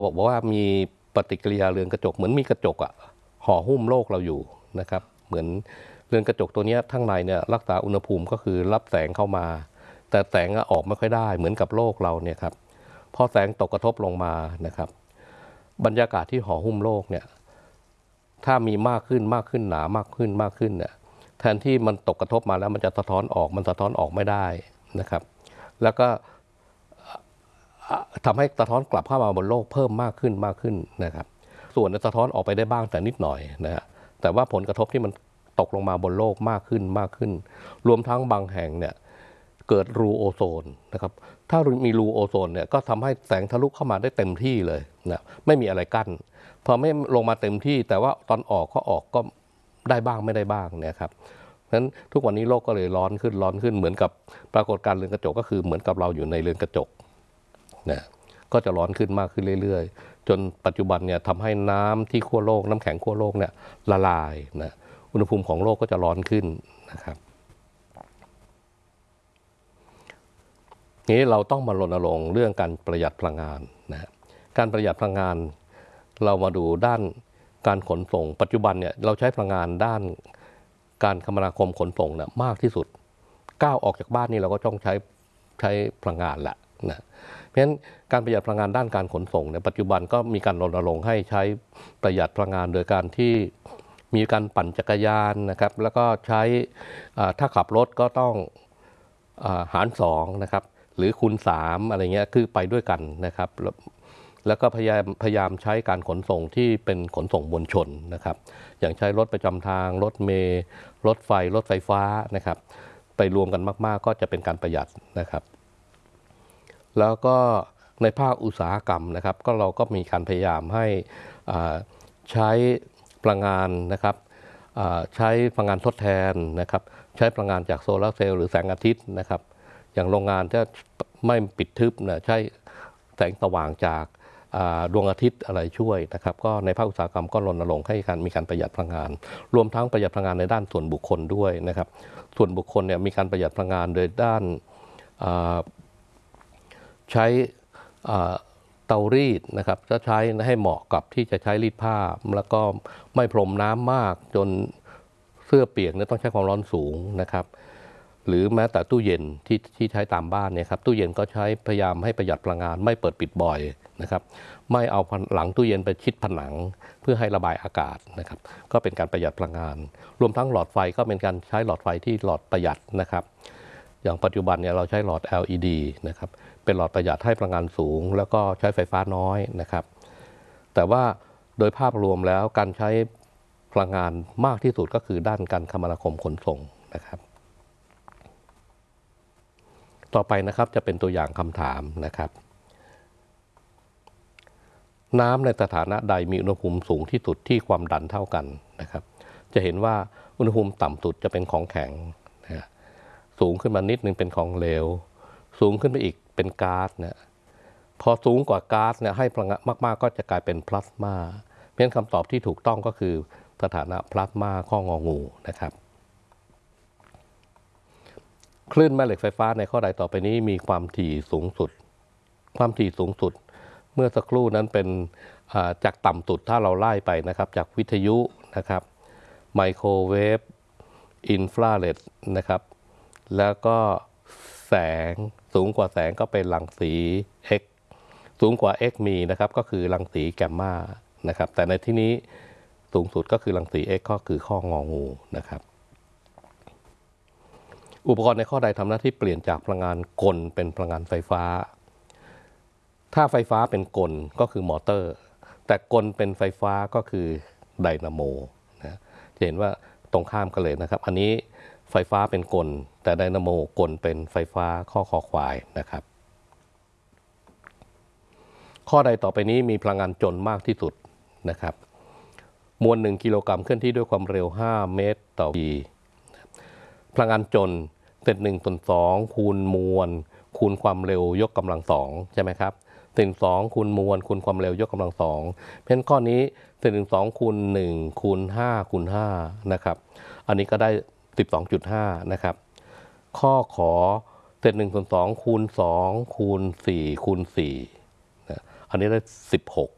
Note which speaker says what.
Speaker 1: บอกว่ามีปฏิกิริยาเรือนกระจกเหมือนมีกระจกห่อหุ้มโลกเราอยู่นะครับเหมือนเรือนกระจกตัวนี้ข้างในเนี่ยรักษาอุณหภูมิก็คือรับแสงเข้ามาแต่แสงออกไม่ค่อยได้เหมือนกับโลกเราเนี่ยครับพอแสงตกกระทบลงมานะครับบรรยากาศที่ห่อหุ้มโลกเนี่ยถ้ามีมากขึ้นหนามากขึ้นเนี่ยแทนที่มันตกกระทบมาแล้วมันจะสะท้อนออกมันสะท้อนออกไม่ได้นะครับแล้วก็ทำให้สะท้อนกลับเข้ามาบนโลกเพิ่มมากขึ้นนะครับส่วนสะท้อนออกไปได้บ้างแต่นิดหน่อยนะฮะแต่ว่าผลกระทบที่มันตกลงมาบนโลกมากขึ้นรวมทั้งบางแห่งเนี่ยเกิดรูโอโซนนะครับถ้ามีรูโอโซนเนี่ยก็ทำให้แสงทะลุเข้ามาได้เต็มที่เลยนะไม่มีอะไรกั้นพอไม่ลงมาเต็มที่แต่ว่าตอนออกก็ได้บ้างไม่ได้บ้างเนี่ยครับเพราะฉะนั้นทุกวันนี้โลกก็เลยร้อนขึ้นเหมือนกับปรากฏการณ์เรือนกระจกก็คือเหมือนกับเราอยู่ในเรือนกระจกนะก็จะร้อนขึ้นมากขึ้นเรื่อยๆจนปัจจุบันเนี่ยทำให้น้ำที่ขั้วโลกน้ำแข็งขั้วโลกเนี่ยละลายนะอุณหภูมิของโลกก็จะร้อนขึ้นนะครับนี้เราต้องมารณรงค์เรื่องการประหยัดพลังงานนะการประหยัดพลังงานเรามาดูด้านการขนส่งปัจจุบันเนี่ยเราใช้พลังงานด้านการคมนาคมขนส่งเนี่ยมากที่สุดก้าวออกจากบ้านนี่เราก็ต้องใช้พลังงานแหละนะเพราะฉะนั้นการประหยัดพลังงานด้านการขนส่งในปัจจุบันก็มีการรณรงค์ให้ใช้ประหยัดพลังงานโดยการที่มีการปั่นจักรยานนะครับแล้วก็ใช้ถ้าขับรถก็ต้องหาร2นะครับหรือคูณ3อะไรเงี้ยคือไปด้วยกันนะครับแล้วก็พยายามใช้การขนส่งที่เป็นขนส่งมวลชนนะครับอย่างใช้รถประจำทางรถเมล์รถไฟฟ้านะครับไปรวมกันมากๆก็จะเป็นการประหยัดนะครับแล้วก็ในภาคอุตสาหกรรมนะครับก็เราก็มีการพยายามให้ใช้พลังงานนะครับใช้พลังงานทดแทนนะครับใช้พลังงานจากโซลาร์เซลล์หรือแสงอาทิตย์นะครับอย่างโรงงานที่ไม่ปิดทึบนะใช้แสงสว่างจากดวงอาทิตย์อะไรช่วยนะครับก็ในภาคอุตสาหกรรมก็รณรงค์ให้มีการประหยัดพลังงานรวมทั้งประหยัดพลังงานในด้านส่วนบุคคลด้วยนะครับส่วนบุคคลเนี่ยมีการประหยัดพลังงานโดยด้านใช้เตารีดนะครับจะใช้ให้เหมาะกับที่จะใช้รีดผ้าแล้วก็ไม่พรมน้ำมากจนเสื้อเปียกเนี่ยต้องใช้ความร้อนสูงนะครับหรือแม้แต่ตู้เย็นที่ใช้ตามบ้านเนี่ยครับตู้เย็นก็ใช้พยายามให้ประหยัดพลังงานไม่เปิดปิดบ่อยนะครับไม่เอาหลังตู้เย็นไปชิดผนังเพื่อให้ระบายอากาศนะครับก็เป็นการประหยัดพลังงานรวมทั้งหลอดไฟก็เป็นการใช้หลอดไฟที่หลอดประหยัดนะครับอย่างปัจจุบันเนี่ยเราใช้หลอด LED นะครับเป็นหลอดประหยัดให้พลังงานสูงแล้วก็ใช้ไฟฟ้าน้อยนะครับแต่ว่าโดยภาพรวมแล้วการใช้พลังงานมากที่สุดก็คือด้านการคมนาคมขนส่งนะครับต่อไปนะครับจะเป็นตัวอย่างคำถามนะครับน้ำในสถานะใดมีอุณหภูมิสูงที่สุดที่ความดันเท่ากันนะครับจะเห็นว่าอุณหภูมิต่ำสุดจะเป็นของแข็งนะสูงขึ้นมานิดนึงเป็นของเหลวสูงขึ้นไปอีกเป็นก๊าซนะพอสูงกว่าก๊าซเนี่ยให้พลังงานมากๆก็จะกลายเป็นพลาสมาเพราะฉะนั้นคำตอบที่ถูกต้องก็คือสถานะพลาสมาข้ององูนะครับคลื่นแม่เหล็กไฟฟ้าในข้อใดต่อไปนี้มีความถี่สูงสุดเมื่อสักครู่นั้นเป็นจากต่ำสุดถ้าเราไล่ไปนะครับจากวิทยุนะครับไมโครเวฟอินฟราเรดนะครับแล้วก็แสงสูงกว่าแสงก็เป็นรังสี X สูงกว่า X มีนะครับก็คือรังสีแกมมานะครับแต่ในที่นี้สูงสุดก็คือรังสี X ก็คือข้ององูนะครับอุปกรณ์ในข้อใดทำหน้าที่เปลี่ยนจากพลังงานกลเป็นพลังงานไฟฟ้าถ้าไฟฟ้าเป็นกลก็คือมอเตอร์แต่กลเป็นไฟฟ้าก็คือไดนาโมนะจะเห็นว่าตรงข้ามกันเลยนะครับอันนี้ไฟฟ้าเป็นกลแต่ไดนาโมกลเป็นไฟฟ้าข้อคอควายนะครับข้อใดต่อไปนี้มีพลังงานจนมากที่สุดนะครับมวล1 กิโลกรัมเคลื่อนที่ด้วยความเร็ว5 เมตรต่อวิพลังงานจนเศษ1/2คูณมวลคูณความเร็วยกกำลัง2ใช่ไหมครับ1/2คูณมวลคูณความเร็วยกกำลัง2เพราะฉะนั้นข้อนี้1/2คูณ1คูณ5คูณ5นะครับอันนี้ก็ได้12.5นะครับข้อขอ1/2คูณ2คูณ4คูณ4นะอันนี้ได้16